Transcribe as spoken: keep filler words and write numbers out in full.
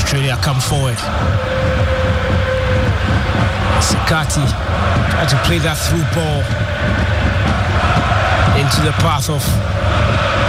Australia come forward. Sakati tried to play that through ball into the path of